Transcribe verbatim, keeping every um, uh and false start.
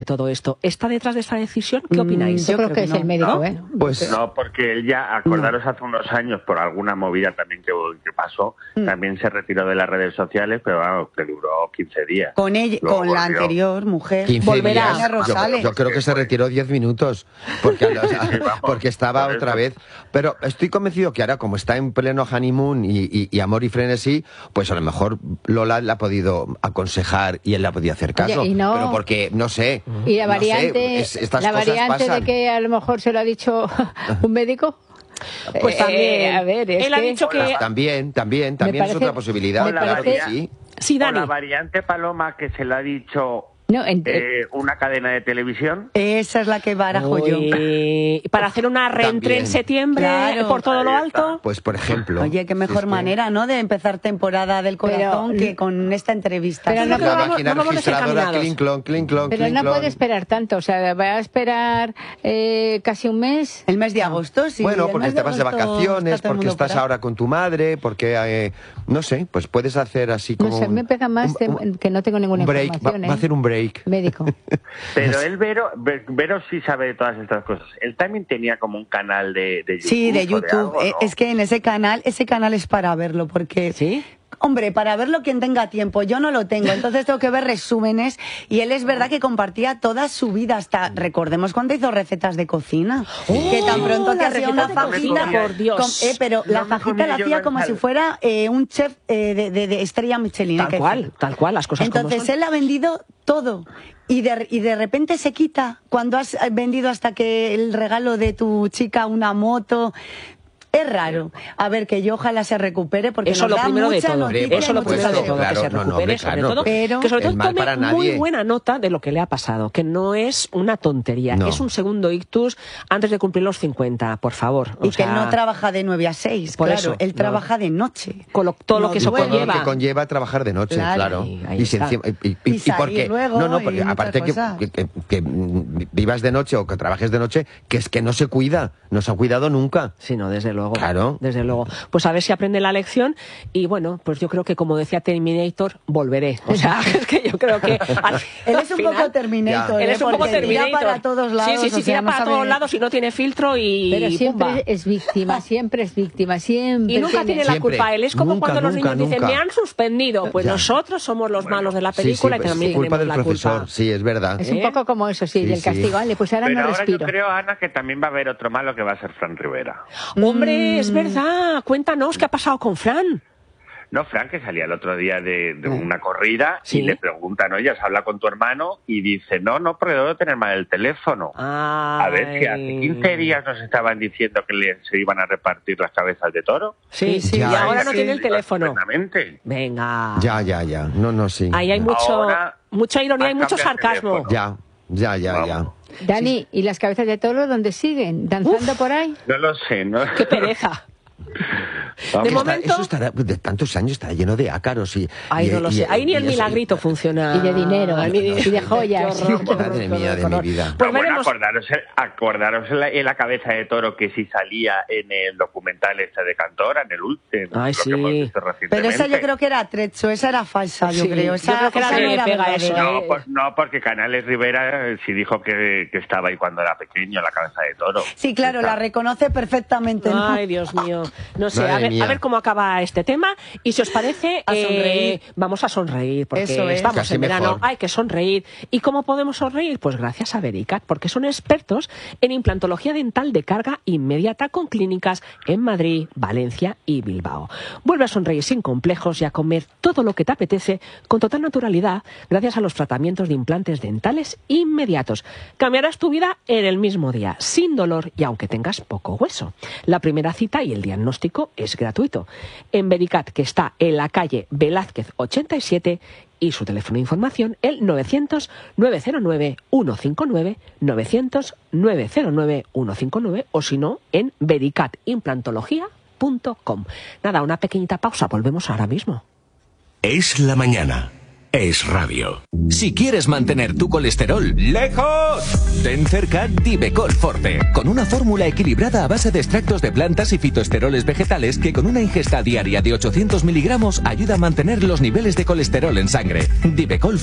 todo esto? ¿Está detrás de esta decisión? ¿Qué opináis? Yo, Yo creo, creo que, que es no. el médico, ¿no? ¿eh? Pues no, porque él ya, acordaros, no. hace unos años, por alguna movida también que, que pasó, mm. también se retiró de las redes sociales, pero vamos, que duró quince días. Con ella, Luego con volvió. la anterior mujer. Volverá. Yo, yo creo que se retiró diez minutos, porque, o sea, sí, vamos, porque estaba otra vez. Pero estoy convencido que ahora, como está en pleno honeymoon y, y, y amor y frenesí, pues a lo mejor Lola le ha podido aconsejar y él le ha podido hacer caso. Oye, y no, pero porque, no sé. Y la variante, no sé, es, estas la cosas variante pasan. de que a lo mejor se lo ha dicho un médico. Pues también, eh, a ver, es él ha que... dicho que... También, también, también parece, es otra posibilidad. Me Claro parece... que sí. Sí, Dani. O la variante Paloma que se le ha dicho... No, en... eh, una cadena de televisión. Esa es la que barajo Uy, yo. para hacer una reentré en septiembre, claro, por todo lo alto. Pues por ejemplo. Oye, qué mejor es manera, que... ¿no? De empezar temporada del corazón pero, que con esta entrevista. Pero no, la vamos, máquina no registradora, clink, clon, clink, clon, Pero clink, no clon. puede esperar tanto, o sea, va a esperar eh, casi un mes. El mes de agosto, sí. Bueno, porque te vas de agosto vacaciones, está porque estás ahora con tu madre, porque, eh, no sé, pues puedes hacer así como... No sé, me pega más un, un, que no tengo ninguna break, información. Va, ¿eh? va a hacer un break. Médico. Pero él, Vero, Vero sí sabe de todas estas cosas. Él también tenía como un canal de, de YouTube. Sí, de YouTube. De algo, ¿no? Es que en ese canal, ese canal es para verlo, porque... ¿Sí? Hombre, para verlo quien tenga tiempo, yo no lo tengo, entonces tengo que ver resúmenes y él es verdad que compartía toda su vida, hasta, recordemos cuando hizo recetas de cocina, oh, que tan pronto que hacía una fajita, fajita, por Dios. Con, eh, pero no la fajita la hacía como si fuera eh, un chef eh, de, de, de estrella Michelin. Tal cual, decir. tal cual, las cosas Entonces como son. Él ha vendido todo. Y de, y de repente se quita cuando has vendido hasta que el regalo de tu chica una moto. Es raro. A ver, que yo ojalá se recupere porque eso nos lo da primero mucha de todo. noticia. Eso lo primero de todo, claro, que se no, recupere, no, sobre claro, todo, pero que sobre todo mal para tome nadie. muy buena nota de lo que le ha pasado, que no es una tontería, no. es un segundo ictus antes de cumplir los cincuenta, por favor. Y o que sea, él no trabaja de nueve a seis, por claro, eso, él no. trabaja de noche. Con lo, todo no lo que eso duerme. conlleva. Lo que conlleva trabajar de noche, Claro. claro. Ahí, ahí y, está. y, y, y, Y salir porque luego no, no, porque y aparte que, muchas que, que, que vivas de noche o que trabajes de noche, que es que no se cuida, no se ha cuidado nunca. Sí, no, desde luego. Claro. Desde luego. Pues a ver si aprende la lección y bueno, pues yo creo que como decía Terminator, volveré. O sea, es que yo creo que al, Él al es un final, poco Terminator, él ¿eh? es un poco Porque Terminator. tira para todos lados. Sí, sí, sí, o sea, tira no para sabe... todos lados y no tiene filtro y Pero siempre ¡pumba! es víctima, siempre es víctima, siempre. Y nunca tiene la Siempre. culpa él. Es como Nunca, cuando los nunca, niños dicen, nunca. me han suspendido. Pues Ya. nosotros somos los Bueno, malos de la Sí, sí, película y pues, también culpa tenemos del la profesor, culpa. sí, es verdad. Es un ¿Eh? poco como eso, sí, Sí, del sí. castigo. Vale, pues ahora Pero no ahora respiro. yo creo, Ana, que también va a haber otro malo que va a ser Fran Rivera. Hombre, Mm. es verdad. Cuéntanos qué ha pasado con Fran. No, Fran, que salía el otro día de, de una corrida Sí. y le preguntan, oye, ¿has hablado con tu hermano? Y dice, no, no, porque debo tener mal el teléfono. Ay. A ver, si hace quince días nos estaban diciendo que le, se iban a repartir las cabezas de toro. Sí, Sí, y ya, ahora no sí. tiene el teléfono. Estupendamente. Venga. Ya, ya, ya. No, no, sí. Ahí hay mucho, Ahora mucha ironía y has mucho cambiado el sarcasmo. teléfono. Ya, ya, ya, ya. Vamos. Dani, ¿y las cabezas de toro dónde siguen? ¿Danzando Uf. por ahí? No lo sé, ¿no? Qué pereza. Vamos. De Está- momento- eso estará, de tantos años estará lleno de ácaros y... Ay, y- no lo y- sé. Ahí ni y el eso- milagrito funciona. Y de dinero, Ay, ni y de joyas. Qué horror, qué horror, Madre qué mía horror, de qué horror. mi vida. Pues Pero bueno, veremos. acordaros, acordaros en la, en la cabeza de toro que sí salía en el documental este de Cantora, en el último. Ay, lo sí. que hemos visto Pero recientemente. esa yo creo que era trecho, esa era falsa, yo Sí, creo. yo Esa, creo que esa nadie no le era pega verdadera. eso, No, ¿eh? pues no, porque Canales Rivera eh, sí dijo que, que estaba ahí cuando era pequeño, en la cabeza de toro. Sí, claro, la reconoce perfectamente, ¿no? Ay, Dios mío. No sé, Madre a ver, mía. a ver cómo acaba este tema. Y si os parece, A eh, sonreír. vamos a sonreír, porque Eso es. estamos Casi en verano, mejor. hay que sonreír. ¿Y cómo podemos sonreír? Pues gracias a Vericat, porque son expertos en implantología dental de carga inmediata con clínicas en Madrid, Valencia y Bilbao. Vuelve a sonreír sin complejos y a comer todo lo que te apetece con total naturalidad gracias a los tratamientos de implantes dentales inmediatos. Cambiarás tu vida en el mismo día, sin dolor y aunque tengas poco hueso. La primera cita y el diagnóstico es gratuito. En Vericat, que está en la calle Velázquez ochenta y siete, y su teléfono de información el novecientos, nueve cero nueve, uno cinco nueve, novecientos, nueve cero nueve, uno cinco nueve o si no en vericat implantología punto com. Nada, una pequeñita pausa, volvemos ahora mismo. Es la mañana. Es radio. Si quieres mantener tu colesterol lejos, ten cerca Divecol Forte, con una fórmula equilibrada a base de extractos de plantas y fitoesteroles vegetales que con una ingesta diaria de ochocientos miligramos ayuda a mantener los niveles de colesterol en sangre. Divecol